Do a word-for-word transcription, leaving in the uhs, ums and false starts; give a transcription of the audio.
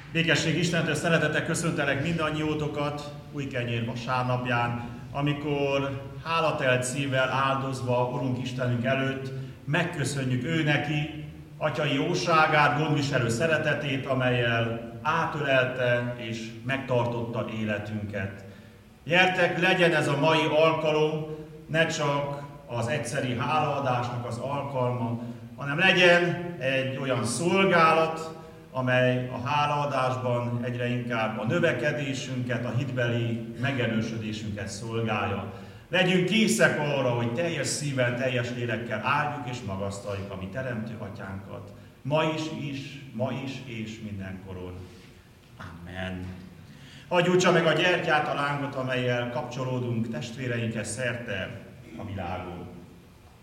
Békesség Istentől, szeretettel köszöntelek mindannyiótokat Újkenyér vasárnapján, amikor hálatelt szívvel áldozva Urunk Istenünk előtt megköszönjük ő neki atyai jóságát, gondviselő szeretetét, amellyel átölelte és megtartotta életünket. Gyertek, legyen ez a mai alkalom ne csak az egyszeri hálaadásnak az alkalma, hanem legyen egy olyan szolgálat, amely a hálaadásban egyre inkább a növekedésünket, a hitbeli megerősödésünket szolgálja. Legyünk készek arra, hogy teljes szívvel, teljes lélekkel áldjuk és magasztaljuk a mi Teremtő Atyánkat. Ma is, is, ma is és mindenkoron. Amen. Hadd gyújtsa meg a gyertyát, a lángot, amellyel kapcsolódunk testvéreinkhez szerte a világon.